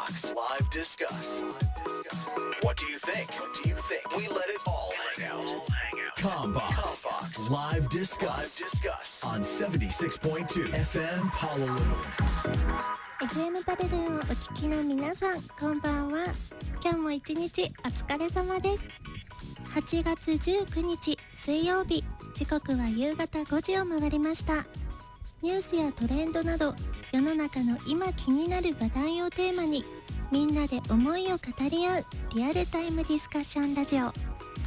Box Live Discuss. What do you think? We let it all hang out. Combox Live Discuss on 76.2 FM Honolulu. FM パルルンをお聞きの皆さん、こんばんは。今日も一日お疲れ様です。8月19日水曜日、時刻は夕方5時を回りました。ニュースやトレンドなど世の中の今気になる話題をテーマにみんなで思いを語り合うリアルタイムディスカッションラジオ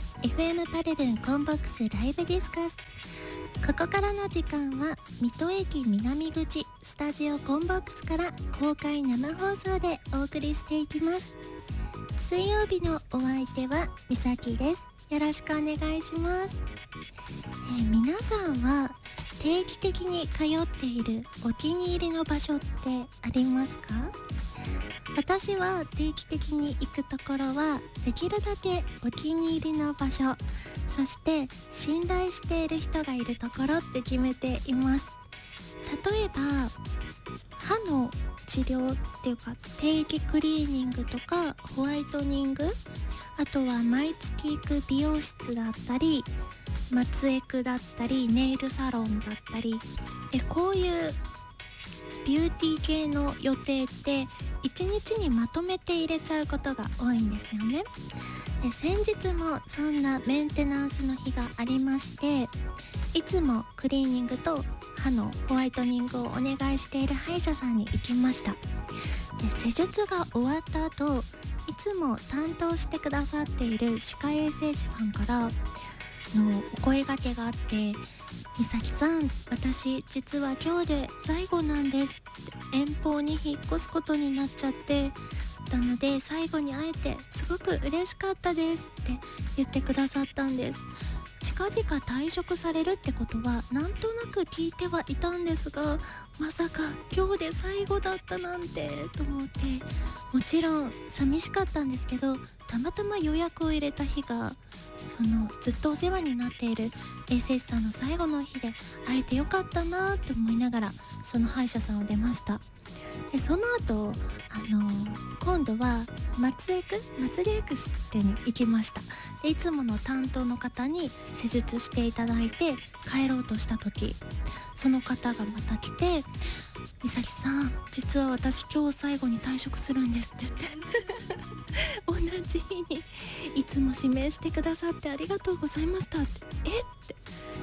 FM パルルンコンボックスライブディスカス。ここからの時間は水戸駅南口スタジオコンボックスから公開生放送でお送りしていきます。水曜日のお相手はみさきです。よろしくお願いします。皆さんは定期的に通っているお気に入りの場所ってありますか？私は定期的に行くところはできるだけお気に入りの場所、そして信頼している人がいるところって決めています。例えば歯の治療っていうか定期クリーニングとかホワイトニング、あとは毎月行く美容室だったり松エクだったりネイルサロンだったりで、こういうビューティー系の予定って1日にまとめて入れちゃうことが多いんですよね。で、先日もそんなメンテナンスの日がありまして、いつもクリーニングと歯のホワイトニングをお願いしている歯医者さんに行きました。で、施術が終わった後、いつも担当してくださっている歯科衛生士さんからお声掛けがあって、みさきさん、私実は今日で最後なんですって、遠方に引っ越すことになっちゃってなので最後に会えてすごく嬉しかったですって言ってくださったんです。近々退職されるってことはなんとなく聞いてはいたんですが、まさか今日で最後だったなんてと思って、もちろん寂しかったんですけど、たまたま予約を入れた日がずっとお世話になっている衛生士さんの最後の日で会えてよかったなと思いながらその歯医者さんを出ました。で、その後今度は松エクスってに行きました。で、いつもの担当の方に施術していただいて帰ろうとした時、その方がまた来て、みさきさん、実は私今日最後に退職するんですって言って同じ日にいつも指名してくださってありがとうございましたって、って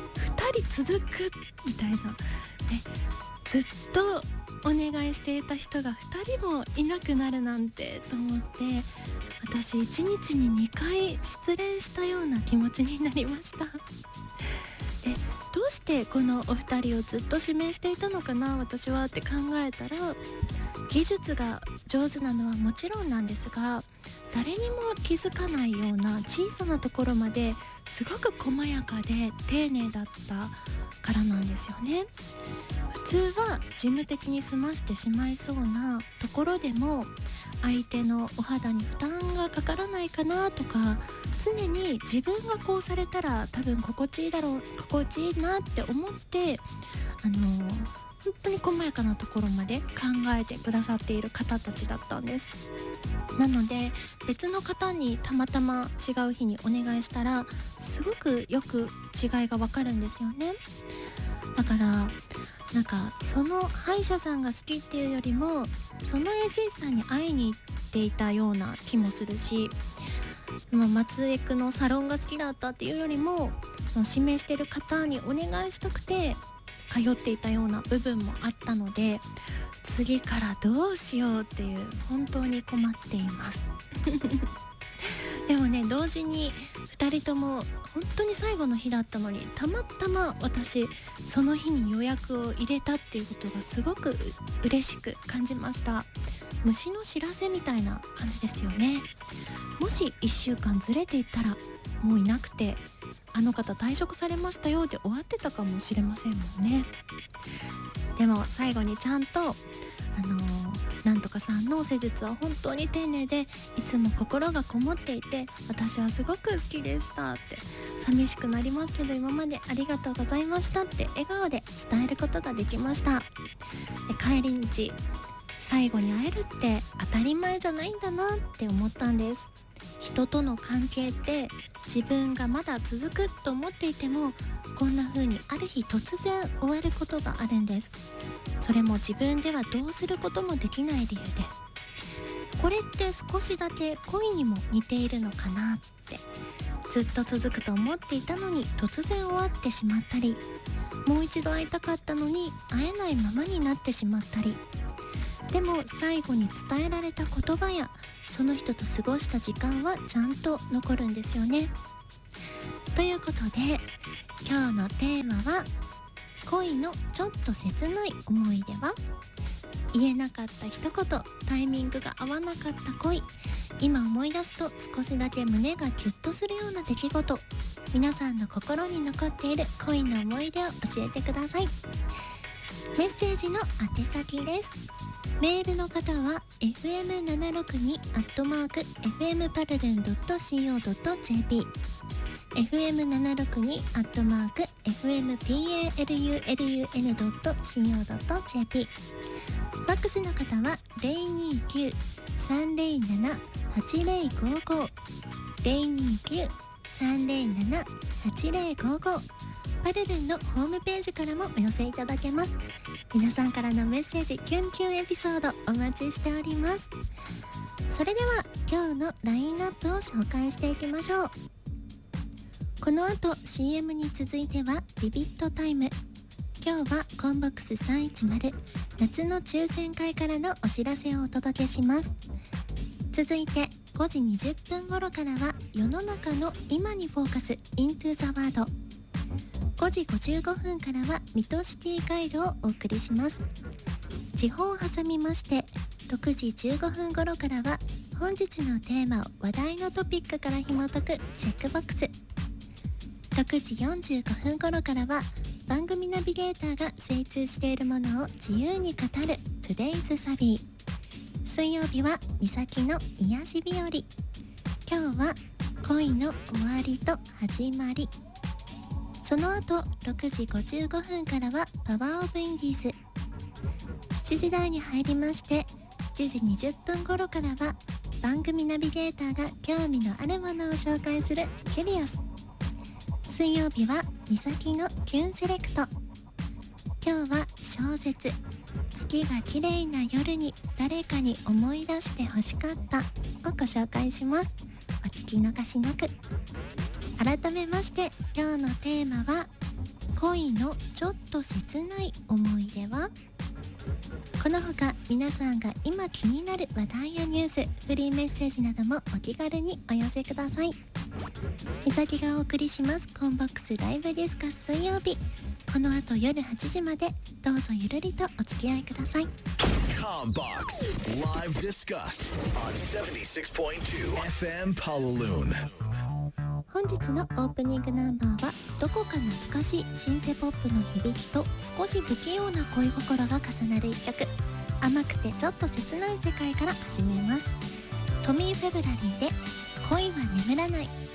2人続くみたいな、ずっとお願いしていた人が2人もいなくなるなんてと思って、私1日に2回失恋したような気持ちになりました。で、どうしてこのお二人をずっと指名していたのかな私はって考えたら、技術が上手なのはもちろんなんですが、誰にも気づかないような小さなところまですごく細やかで丁寧だったからなんですよね。普通は事務的に済ましてしまいそうなところでも、相手のお肌に負担がかからないかなとか、常に自分がこうされたら多分心地いいなって思って、本当に細やかなところまで考えてくださっている方たちだったんです。なので別の方にたまたま違う日にお願いしたらすごくよく違いがわかるんですよね。だからその歯医者さんが好きっていうよりも、その衛生士さんに会いに行っていたような気もするし、松エクのサロンが好きだったっていうよりも、その指名してる方にお願いしたくて通っていたような部分もあったので、次からどうしようっていう本当に困っていますでもね、同時に2人とも本当に最後の日だったのに、たまたま私その日に予約を入れたっていうことがすごく嬉しく感じました。虫の知らせみたいな感じですよね。もし1週間ずれていったらもういなくて、あの方退職されましたよで終わってたかもしれませんもんね。でも最後にちゃんとなんとかさんの施術は本当に丁寧で、いつも心がこもっていて私はすごく好きでしたって、寂しくなりますけど今までありがとうございましたって笑顔で伝えることができました。で、帰り道最後に会えるって当たり前じゃないんだなって思ったんです。人との関係って自分がまだ続くと思っていても、こんな風にある日突然終わることがあるんです。それも自分ではどうすることもできない理由で、これって少しだけ恋にも似ているのかなって、ずっと続くと思っていたのに突然終わってしまったり、もう一度会いたかったのに会えないままになってしまったり、でも最後に伝えられた言葉やその人と過ごした時間はちゃんと残るんですよね。ということで今日のテーマは、恋のちょっと切ない思い出は。言えなかった一言、タイミングが合わなかった恋、今思い出すと少しだけ胸がキュッとするような出来事、皆さんの心に残っている恋の思い出を教えてください。メッセージの宛先です。メールの方は fm762@fmpaluden.co.jp fm762@fmpalun.co.jp ファックスの方は 029-307-8055 029-307-8055 パルルンのホームページからもお寄せいただけます。皆さんからのメッセージ、キュンキュンエピソードお待ちしております。それでは今日のラインナップを紹介していきましょう。この後 CM に続いてはビビットタイム。今日はコンボックス310夏の抽選会からのお知らせをお届けします。続いて5時20分頃からは世の中の今にフォーカス Into the World。5時55分からは水戸シティガイドをお送りします。地方を挟みまして6時15分頃からは本日のテーマを話題のトピックから紐解くチェックボックス。6時45分頃からは番組ナビゲーターが精通しているものを自由に語る Today's サビー。水曜日はみさきの癒し日和。今日は恋の終わりと始まり。その後6時55分からはパワーオブインディーズ。7時台に入りまして7時20分頃からは番組ナビゲーターが興味のあるものを紹介するキュリオス。水曜日はみさきのキュンセレクト。今日は小説月が綺麗な夜に誰かに思い出してほしかったをご紹介します。お聞き逃しなく。改めまして今日のテーマは、恋のちょっと切ない思い出は。この他皆さんが今気になる話題やニュース、フリーメッセージなどもお気軽にお寄せください。みさきがお送りしますコンボックスライブディスカス水曜日。この後夜8時までどうぞゆるりとお付き合いください。 Combox Live Discuss on 76.2 FM Palaloon。 本日のオープニングナンバーはどこか懐かしいシンセポップの響きと少し不器用な恋心が重なる一曲。甘くてちょっと切ない世界から始めます。トミー・フェブラリーで恋は眠らない。